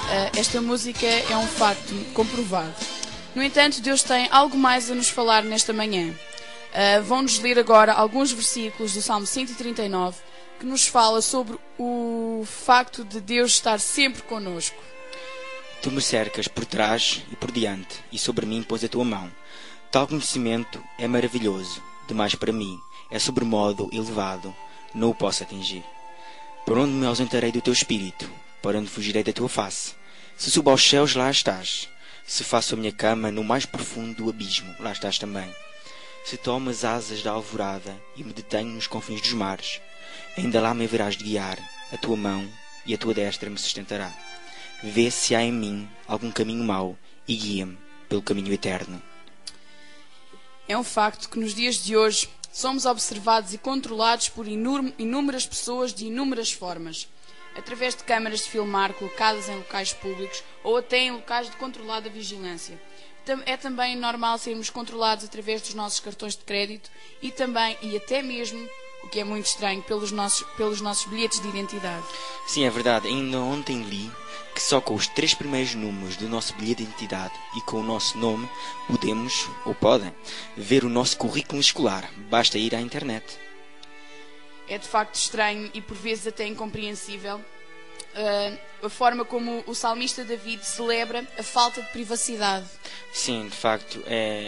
Esta música é um facto comprovado. No entanto, Deus tem algo mais a nos falar nesta manhã. Vão-nos ler agora alguns versículos do Salmo 139 que nos fala sobre o facto de Deus estar sempre conosco. Tu me cercas por trás e por diante, e sobre mim pôs a tua mão. Tal conhecimento é maravilhoso, demais para mim, é sobremodo elevado, não o posso atingir. Por onde me ausentarei do teu espírito? Por onde fugirei da tua face? Se subo aos céus, lá estás. Se faço a minha cama no mais profundo do abismo, lá estás também. Se tomo as asas da alvorada e me detenho nos confins dos mares, ainda lá me haverás de guiar, a tua mão e a tua destra me sustentará. Vê se há em mim algum caminho mau e guia-me pelo caminho eterno. É um facto que nos dias de hoje somos observados e controlados por inúmeras pessoas de inúmeras formas, através de câmaras de filmar colocadas em locais públicos ou até em locais de controlada vigilância. É também normal sermos controlados através dos nossos cartões de crédito e também, e até mesmo, o que é muito estranho, pelos nossos bilhetes de identidade. Sim, é verdade. Ainda ontem li que só com os 3 primeiros números do nosso bilhete de identidade e com o nosso nome podemos, ou podem, ver o nosso currículo escolar. Basta ir à internet. É de facto estranho e por vezes até incompreensível a forma como o salmista David celebra a falta de privacidade. Sim, de facto, é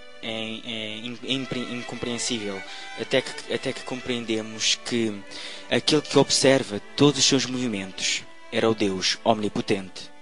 incompreensível. Até que compreendemos que aquele que observa todos os seus movimentos era o Deus omnipotente.